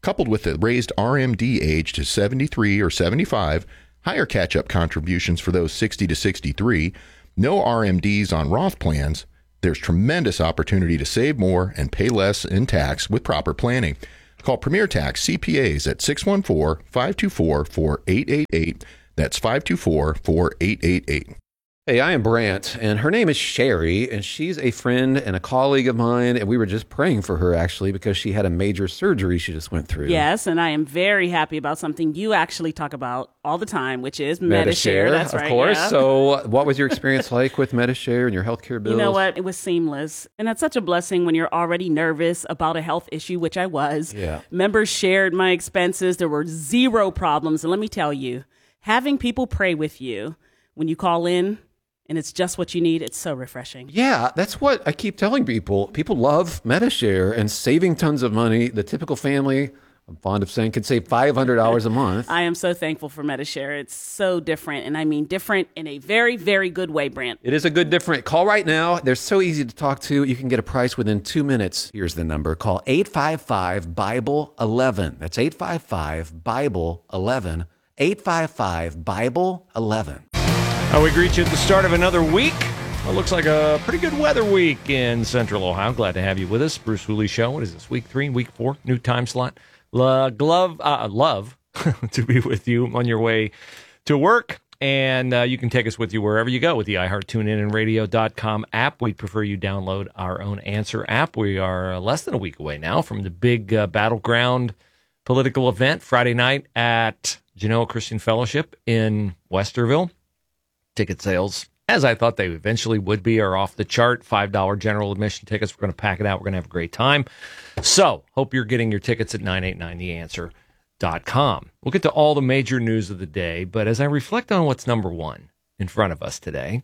Speaker 27: coupled with the raised R M D age to seventy-three or seventy-five, higher catch-up contributions for those sixty to sixty-three, no R M Ds on Roth plans, there's tremendous opportunity to save more and pay less in tax with proper planning. Call Premier Tax C P As at six one four, five two four, four eight eight eight. That's five two four, four eight eight eight.
Speaker 6: Hey, I am Brant, and her name is Sherry, and she's a friend and a colleague of mine, and we were just praying for her, actually, because she had a major surgery she just went through.
Speaker 13: Yes, and I am very happy about something you actually talk about all the time, which is
Speaker 6: Medi-Share.
Speaker 13: Medi-Share. That's
Speaker 6: of
Speaker 13: right,
Speaker 6: course.
Speaker 13: yeah.
Speaker 6: So what was your experience like with Medi-Share and your healthcare bills?
Speaker 13: You know what? It was seamless. And that's such a blessing when you're already nervous about a health issue, which I was.
Speaker 6: Yeah.
Speaker 13: Members shared my expenses. There were zero problems. And let me tell you, having people pray with you when you call in, and it's just what you need, it's so refreshing.
Speaker 6: Yeah, that's what I keep telling people. People love Medi-Share and saving tons of money. The typical family, I'm fond of saying, could save five hundred dollars a month.
Speaker 13: I am so thankful for Medi-Share. It's so different, and I mean different in a very, very good way, Brant.
Speaker 6: It is a good different. Call right now. They're so easy to talk to. You can get a price within two minutes. Here's the number. Call eight five five, Bible eleven. That's eight five five, Bible eleven. eight five five, Bible eleven.
Speaker 14: Uh, we greet you at the start of another week. It looks like a pretty good weather week in Central Ohio. Glad to have you with us. Bruce Hooley Show. What is this, week three, week four? New time slot. La, glove, uh, love to be with you on your way to work. And uh, you can take us with you wherever you go with the iHeart, TuneIn, and radio dot com app. We'd prefer you download our own Answer app. We are less than a week away now from the big uh, battleground political event Friday night at Genoa Christian Fellowship in Westerville. Ticket sales, as I thought they eventually would be, are off the chart. five dollars general admission tickets. We're going to pack it out. We're going to have a great time. So, hope you're getting your tickets at nine eight nine the answer dot com. We'll get to all the major news of the day, but as I reflect on what's number one in front of us today,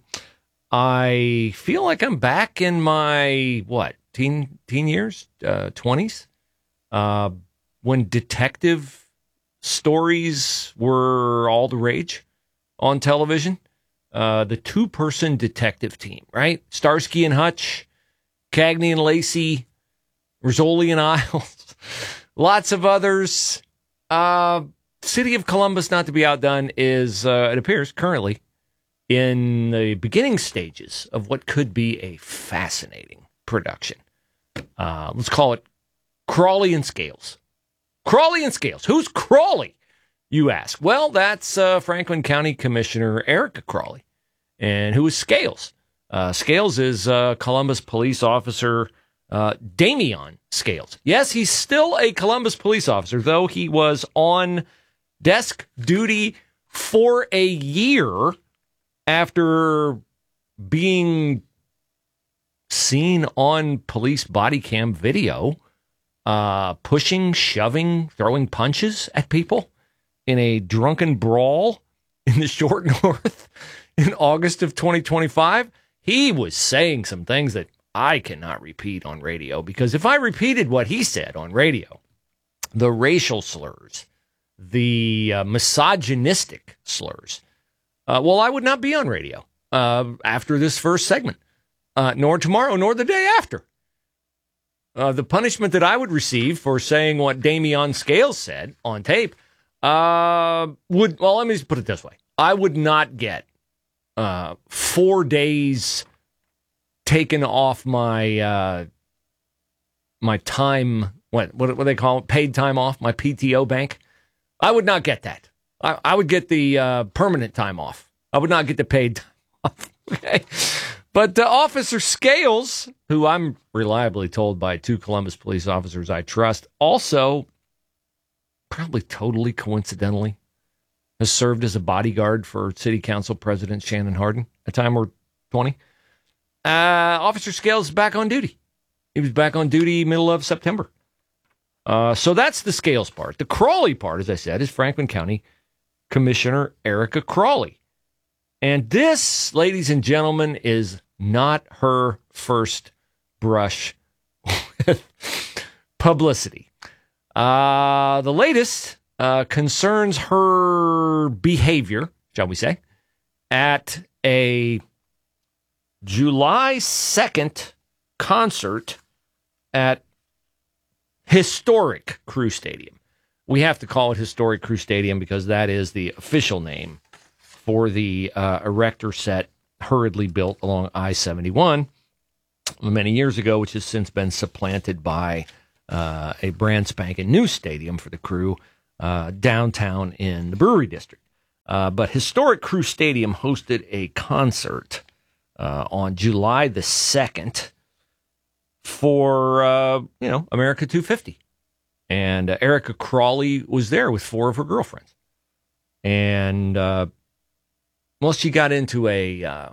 Speaker 14: I feel like I'm back in my, what, teen teen years, uh, twenties, uh, when detective stories were all the rage on television. Uh, the two-person detective team, right? Starsky and Hutch, Cagney and Lacey, Rizzoli and Isles, lots of others. Uh, City of Columbus, not to be outdone, is, uh, it appears, currently in the beginning stages of what could be a fascinating production. Uh, let's call it Crawley and Scales. Crawley and Scales. Who's Crawley, you ask? Well, that's uh, Franklin County Commissioner Erica Crawley. And who is Scales? Uh, Scales is uh, Columbus police officer uh, Damian Scales. Yes, he's still a Columbus police officer, though he was on desk duty for a year after being seen on police body cam video, uh, pushing, shoving, throwing punches at people in a drunken brawl in the Short North in August of twenty twenty-five. He was saying some things that I cannot repeat on radio, because if I repeated what he said on radio, the racial slurs, the uh, misogynistic slurs, uh, well, I would not be on radio uh, after this first segment, uh, nor tomorrow, nor the day after. Uh, the punishment that I would receive for saying what Damian Scales said on tape uh, would, well, let me just put it this way. I would not get uh, four days taken off my uh, my time, what, what what do they call it, paid time off, my P T O bank. I would not get that. I, I would get the uh, permanent time off. I would not get the paid time off. Okay. But uh, Officer Scales, who I'm reliably told by two Columbus police officers I trust, also, probably totally coincidentally, has served as a bodyguard for City Council President Shannon Hardin, a time or twenty. Uh, Officer Scales is back on duty. He was back on duty middle of September. Uh, so that's the Scales part. The Crawley part, as I said, is Franklin County Commissioner Erica Crawley. And this, ladies and gentlemen, is not her first brush with publicity. Uh, the latest uh, concerns her behavior, shall we say, at a July second concert at historic Crew Stadium. we have to call it Historic Crew Stadium because that is the official name for the uh, erector set hurriedly built along I seventy-one many years ago, which has since been supplanted by uh, a brand spanking new stadium for the Crew uh, downtown in the Brewery District. Uh, but Historic Crew Stadium hosted a concert uh, on July the second for, uh, you know, America two fifty. And uh, Erica Crawley was there with four of her girlfriends. And, uh, well, she got into a uh,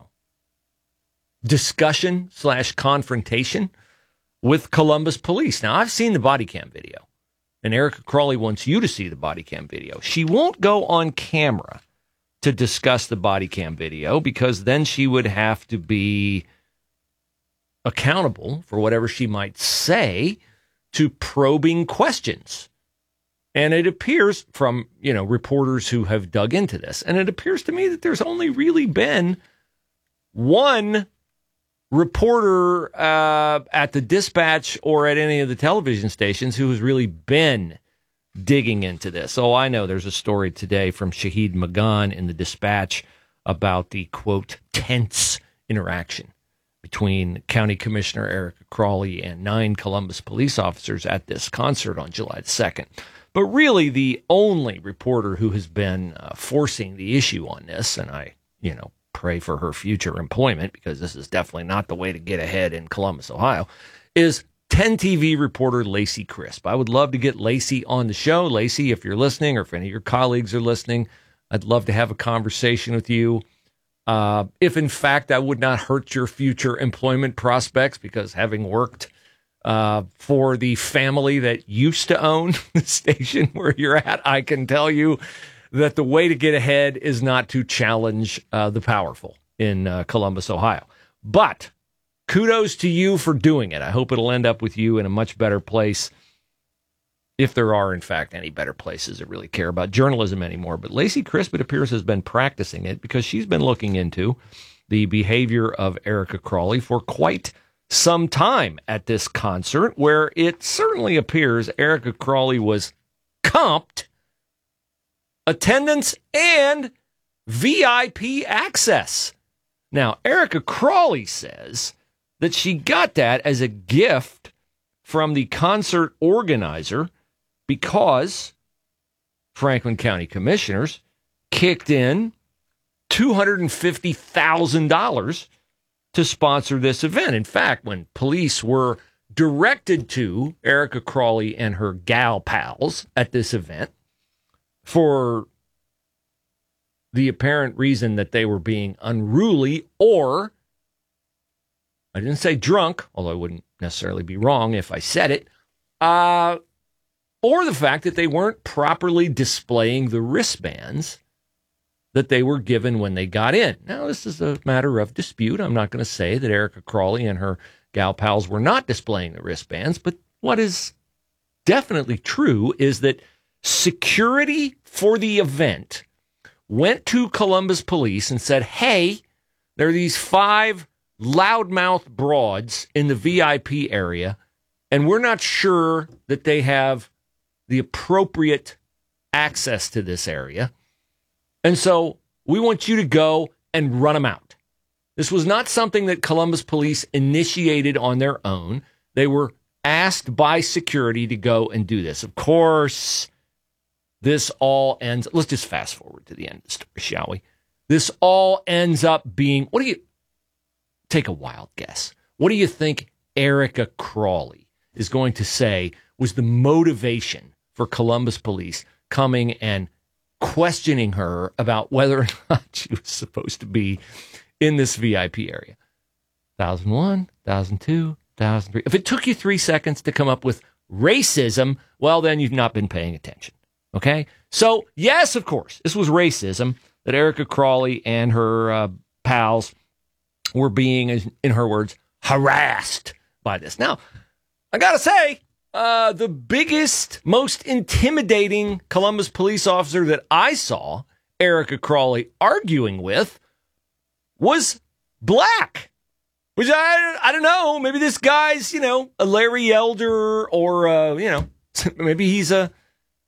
Speaker 14: discussion slash confrontation with Columbus police. Now, I've seen the body cam video, and Erica Crawley wants you to see the body cam video. She won't go on camera to discuss the body cam video because then she would have to be accountable for whatever she might say to probing questions. And it appears from, you know, reporters who have dug into this, and it appears to me that there's only really been one reporter uh, at the Dispatch or at any of the television stations who has really been digging into this. Oh, I know there's a story today from Shahid Magan in the Dispatch about the, quote, tense interaction between County Commissioner Erica Crawley and nine Columbus police officers at this concert on July the second. But really the only reporter who has been uh, forcing the issue on this, and I, you know, pray for her future employment because this is definitely not the way to get ahead in Columbus, Ohio, is ten T V reporter Lacey Crisp. I would love to get Lacey on the show. Lacey, if you're listening or if any of your colleagues are listening, I'd love to have a conversation with you. Uh, if, in fact, that would not hurt your future employment prospects, because having worked uh, for the family that used to own the station where you're at, I can tell you that the way to get ahead is not to challenge uh, the powerful in uh, Columbus, Ohio. But kudos to you for doing it. I hope it'll end up with you in a much better place, if there are, in fact, any better places that really care about journalism anymore. But Lacey Crisp, it appears, has been practicing it because she's been looking into the behavior of Erica Crawley for quite some time at this concert, where it certainly appears Erica Crawley was comped attendance and V I P access. Now, Erica Crawley says that she got that as a gift from the concert organizer because Franklin County commissioners kicked in two hundred fifty thousand dollars to sponsor this event. In fact, when police were directed to Erica Crawley and her gal pals at this event for the apparent reason that they were being unruly, or, I didn't say drunk, although I wouldn't necessarily be wrong if I said it, uh, or the fact that they weren't properly displaying the wristbands that they were given when they got in. Now, this is a matter of dispute. I'm not going to say that Erica Crawley and her gal pals were not displaying the wristbands, but what is definitely true is that security for the event went to Columbus police and said, hey, there are these five loudmouth broads in the V I P area, and we're not sure that they have the appropriate access to this area. And so we want you to go and run them out. This was not something that Columbus police initiated on their own. They were asked by security to go and do this. Of course, this all ends, let's just fast forward to the end of the story, shall we? This all ends up being, what do you, take a wild guess. What do you think Erica Crawley is going to say was the motivation for Columbus police coming and questioning her about whether or not she was supposed to be in this V I P area? one thousand one, one thousand two, one thousand three. If it took you three seconds to come up with racism, well, then you've not been paying attention. Okay? So, yes, of course, this was racism that Erica Crawley and her uh, pals were being, in her words, harassed by this. Now, I got to say, uh, the biggest, most intimidating Columbus police officer that I saw Erica Crawley arguing with was black. Which I, I don't know. Maybe this guy's, you know, a Larry Elder or, uh, you know, maybe he's a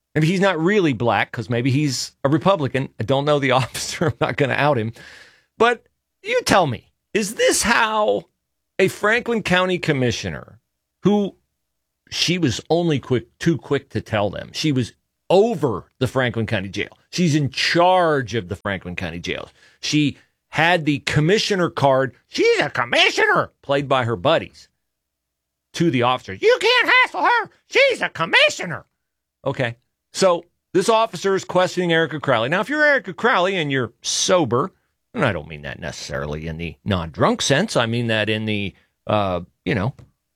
Speaker 14: Maybe he's not really black because maybe he's a Republican. I don't know the officer. I'm not going to out him. But you tell me, is this how a Franklin County commissioner, who she was only quick, too quick to tell them, she was over the Franklin County Jail. She's in charge of the Franklin County jails. She had the commissioner card. She's a commissioner, played by her buddies, to the officers. You can't hassle her. She's a commissioner. Okay. So this officer is questioning Erica Crowley. Now, if you're Erica Crowley and you're sober, and I don't mean that necessarily in the non-drunk sense. I mean that in the, uh, you know,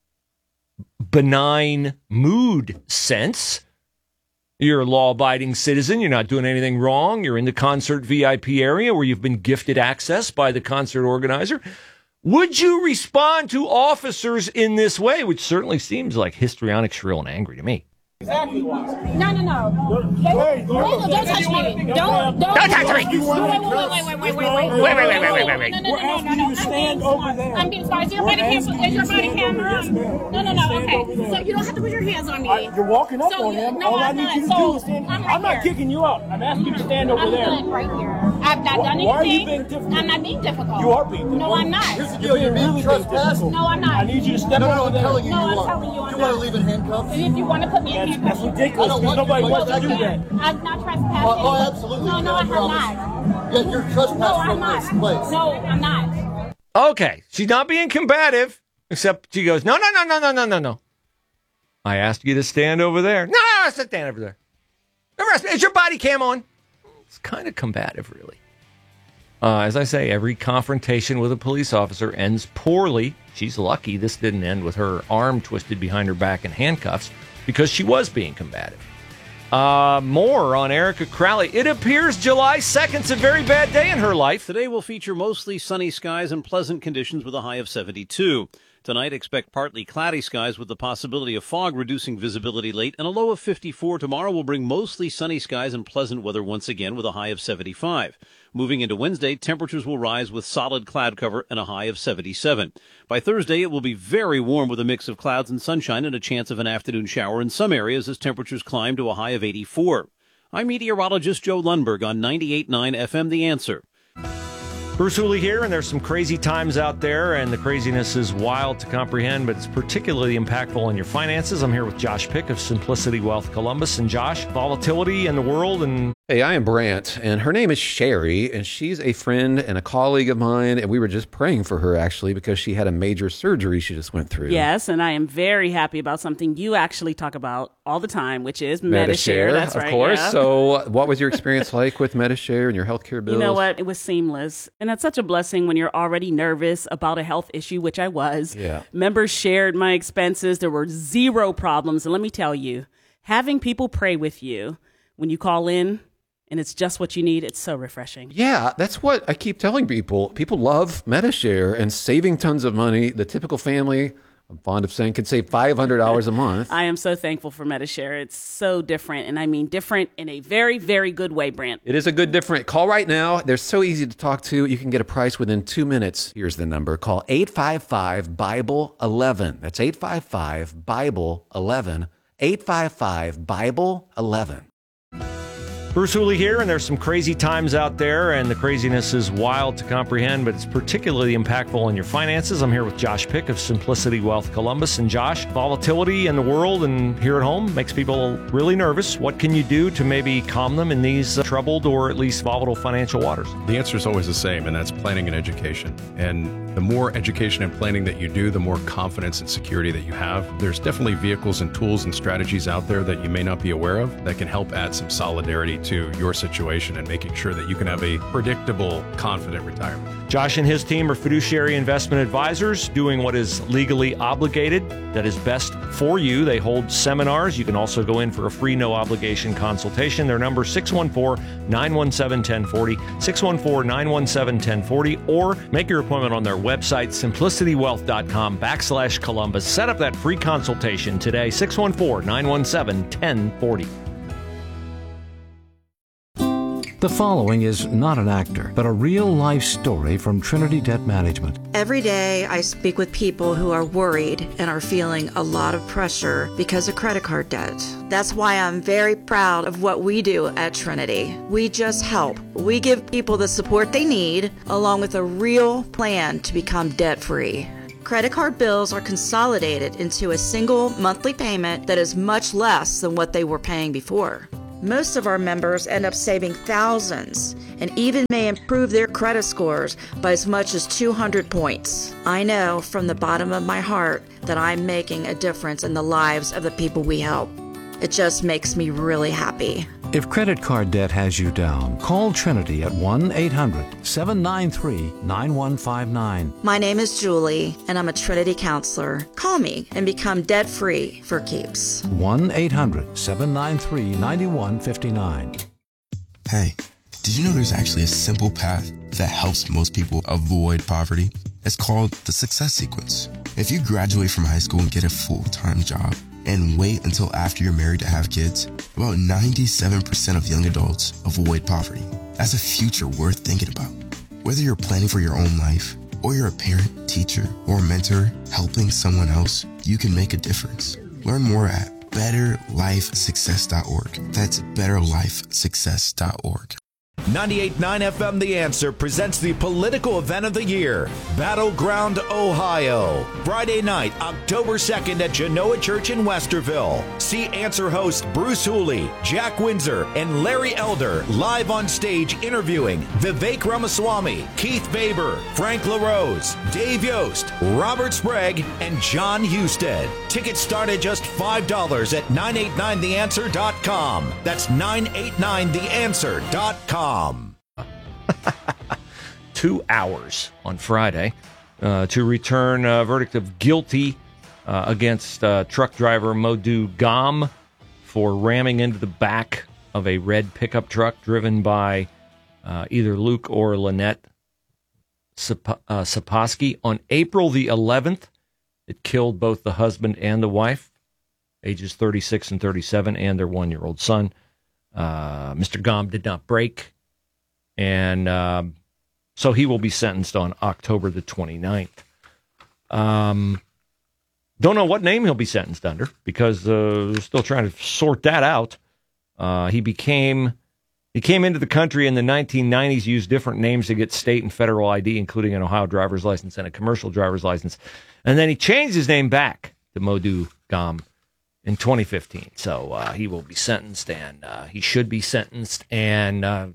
Speaker 14: benign mood sense. You're a law-abiding citizen. You're not doing anything wrong. You're in the concert V I P area where you've been gifted access by the concert organizer. Would you respond to officers in this way, which certainly seems like histrionic, shrill, and angry to me?
Speaker 2: Exactly. No, no, no. Hey, hey, don't touch me. Don't, don't. Don't touch me. Wait, wait, wait, wait, wait, wait, wait, wait, wait, wait, wait, wait. No, no, no, no, no, no. Stand over there. I'm being sorry. Is your body camera? Is your body camera? No, no, no. Okay. So you don't have to put your hands on me. You're walking up on him. All I need you to do is stand. I'm not kicking you out. I'm asking you to stand over there. I'm right here. I've not done anything. Why are you being difficult? I'm not being difficult. You are being difficult. No, I'm not. Here's the deal. You're being trespassing. No, I'm not. I need you to step over there. No, I'm telling you. No, I'm telling you. You want to leave in handcuffs? If you want to put me in handcuffs. That's ridiculous. Nobody wants to do that. I'm not trespassing. Oh, absolutely. No, no, I have not. Yet you're trespassing no, from not. This place. No, I'm not.
Speaker 14: Okay, she's not being combative, except she goes, no, no, no, no, no, no, no, no. I asked you to stand over there. No, no, stand over there. Is your body cam on? It's kind of combative, really. Uh, as I say, every confrontation with a police officer ends poorly. She's lucky this didn't end with her arm twisted behind her back in handcuffs, because she was being combative. Uh, more on Erica Crowley. It appears July second's a very bad day in her life.
Speaker 4: Today will feature mostly sunny skies and pleasant conditions with a high of seventy-two. Tonight, expect partly cloudy skies with the possibility of fog reducing visibility late, and a low of fifty-four. Tomorrow will bring mostly sunny skies and pleasant weather once again with a high of seventy-five. Moving into Wednesday, temperatures will rise with solid cloud cover and a high of seventy-seven. By Thursday, it will be very warm with a mix of clouds and sunshine and a chance of an afternoon shower in some areas as temperatures climb to a high of eighty-four. I'm meteorologist Joe Lundberg on ninety-eight point nine F M The Answer.
Speaker 14: Bruce Hooley here, and there's some crazy times out there, and the craziness is wild to comprehend, but it's particularly impactful on your finances. I'm here with Josh Pick of Simplicity Wealth Columbus. And Josh, volatility in the world and...
Speaker 6: Hey, I am Brant, and her name is Sherry, and she's a friend and a colleague of mine, and we were just praying for her, actually, because she had a major surgery she just went through.
Speaker 13: Yes, and I am very happy about something you actually talk about all the time, which is Medi-Share.
Speaker 6: Medi-Share,
Speaker 13: That's
Speaker 6: of
Speaker 13: right,
Speaker 6: course.
Speaker 13: yeah.
Speaker 6: So what was your experience like with Medi-Share and your healthcare bills?
Speaker 13: You know what? It was seamless. And that's such a blessing when you're already nervous about a health issue, which I was.
Speaker 6: Yeah.
Speaker 13: Members shared my expenses. There were zero problems. And let me tell you, having people pray with you when you call in, and it's just what you need, it's so refreshing.
Speaker 6: Yeah, that's what I keep telling people. People love Medi-Share and saving tons of money. The typical family, I'm fond of saying, could save five hundred dollars a month.
Speaker 13: I am so thankful for Medi-Share. It's so different, and I mean different in a very, very good way, Brant.
Speaker 6: It is a good different. Call right now. They're so easy to talk to. You can get a price within two minutes. Here's the number. Call eight five five, Bible eleven. That's eight five five, Bible eleven. eight five five, Bible eleven.
Speaker 14: Bruce Hooley here, and there's some crazy times out there, and the craziness is wild to comprehend, but it's particularly impactful on your finances. I'm here with Josh Pick of Simplicity Wealth Columbus. And Josh, volatility in the world and here at home makes people really nervous. What can you do to maybe calm them in these uh, troubled or at least volatile financial waters?
Speaker 15: The answer is always the same, and that's planning and education. And the more education and planning that you do, the more confidence and security that you have. There's definitely vehicles and tools and strategies out there that you may not be aware of that can help add some solidarity to your situation and making sure that you can have a predictable, confident retirement.
Speaker 14: Josh and his team are fiduciary investment advisors doing what is legally obligated, that is best for you. They hold seminars. You can also go in for a free, no-obligation consultation. Their number is six one four, nine one seven, one zero four zero, six one four, nine one seven, one zero four zero, or make your appointment on their website, simplicitywealth.com backslash Columbus. Set up that free consultation today, six one four, nine one seven, one zero four zero.
Speaker 16: The following is not an actor, but a real-life story from Trinity Debt Management.
Speaker 3: Every day I speak with people who are worried and are feeling a lot of pressure because of credit card debt. That's why I'm very proud of what we do at Trinity. We just help. We give people the support they need, along with a real plan to become debt-free. Credit card bills are consolidated into a single monthly payment that is much less than what they were paying before. Most of our members end up saving thousands and even may improve their credit scores by as much as two hundred points. I know from the bottom of my heart that I'm making a difference in the lives of the people we help. It just makes me really happy.
Speaker 16: If credit card debt has you down, call Trinity at one eight hundred seven nine three nine one five nine.
Speaker 3: My name is Julie, and I'm a Trinity counselor. Call me and become debt-free for keeps.
Speaker 16: one eight hundred seven nine three nine one five nine.
Speaker 5: Hey, did you know there's actually a simple path that helps most people avoid poverty? It's called the Success Sequence. If you graduate from high school and get a full-time job, and wait until after you're married to have kids, about ninety-seven percent of young adults avoid poverty. That's a future worth thinking about. Whether you're planning for your own life, or you're a parent, teacher, or mentor helping someone else, you can make a difference. Learn more at better life success dot org. That's better life success dot org.
Speaker 7: ninety-eight point nine F M The Answer presents the political event of the year, Battleground, Ohio. Friday night, October second at Genoa Church in Westerville. See Answer hosts Bruce Hooley, Jack Windsor, and Larry Elder live on stage interviewing Vivek Ramaswamy, Keith Baber, Frank LaRose, Dave Yost, Robert Sprague, and John Husted. Tickets start at just five dollars at nine eight nine the answer dot com. That's nine eight nine the answer dot com.
Speaker 14: Two hours on Friday uh, to return a verdict of guilty uh, against uh, truck driver Modhu Gam for ramming into the back of a red pickup truck driven by uh, either Luke or Lynette Sap- uh, Saposky on April the eleventh. It killed both the husband and the wife, ages thirty-six and thirty-seven, and their one-year-old son. Uh, Mister Gam did not break. And um, so he will be sentenced on October the twenty-ninth. Um, don't know what name he'll be sentenced under because uh, they're still trying to sort that out. Uh, he became he came into the country in the nineteen nineties, used different names to get state and federal I D, including an Ohio driver's license and a commercial driver's license. And then he changed his name back to Modhu Gam in twenty fifteen. So uh, he will be sentenced, and uh, he should be sentenced. And uh,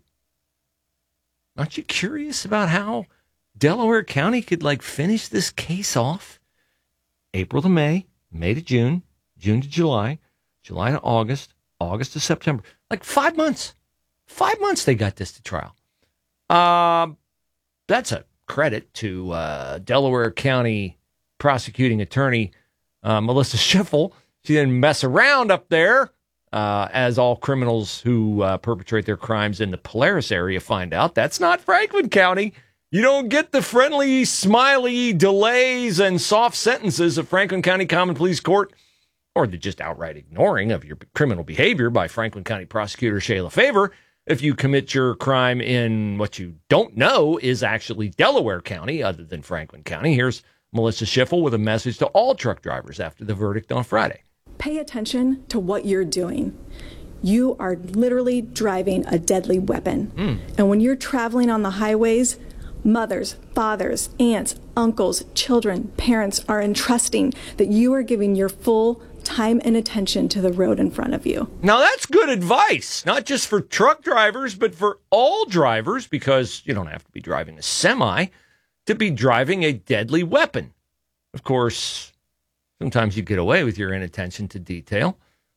Speaker 14: aren't you curious about how Delaware County could, like, finish this case off? April to May, May to June, June to July, July to August, August to September. Like five months. Five months they got this to trial. Um, that's a credit to uh, Delaware County prosecuting attorney uh, Melissa Schiffel. She didn't mess around up there. Uh, as all criminals who uh, perpetrate their crimes in the Polaris area find out, that's not Franklin County. You don't get the friendly, smiley delays and soft sentences of Franklin County Common Pleas Court, or the just outright ignoring of your criminal behavior by Franklin County Prosecutor Shayla Favor if you commit your crime in what you don't know is actually Delaware County other than Franklin County. Here's Melissa Schiffel with a message to all truck drivers after the verdict on Friday.
Speaker 9: Pay attention to what you're doing. You are literally driving a deadly weapon. Mm. And when you're traveling on the highways, mothers, fathers, aunts, uncles, children, parents are entrusting that you are giving your full time and attention to the road in front of you.
Speaker 14: Now that's good advice, not just for truck drivers, but for all drivers, because you don't have to be driving a semi to be driving a deadly weapon. Of course, sometimes you get away with your inattention to detail.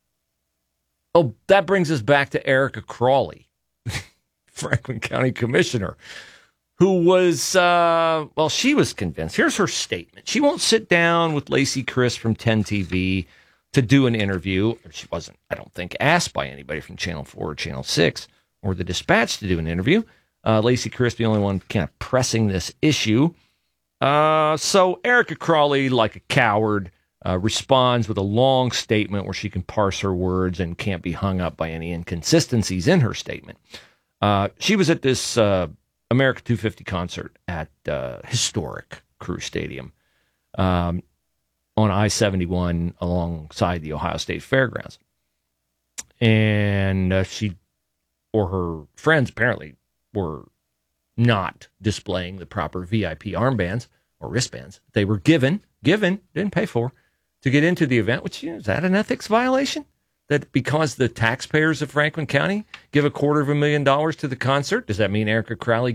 Speaker 14: Oh, that brings us back to Erica Crawley, Franklin County Commissioner, who was, uh, well, she was convinced. Here's her statement. She won't sit down with Lacey Crisp from ten T V to do an interview. She wasn't, I don't think, asked by anybody from Channel four or Channel six or the Dispatch to do an interview. Uh, Lacey Crisp, the only one kind of pressing this issue. Uh, so Erica Crawley, like a coward, Uh, responds with a long statement where she can parse her words and can't be hung up by any inconsistencies in her statement. Uh, she was at this uh, America two fifty concert at uh, historic Crew Stadium um, on I seventy-one alongside the Ohio State Fairgrounds. And uh, she, or her friends apparently, were not displaying the proper V I P armbands or wristbands. They were given, given, didn't pay for, to get into the event, which, you know, is that an ethics violation? That because the taxpayers of Franklin County give a quarter of a million dollars to the concert, does that mean Erica Crowley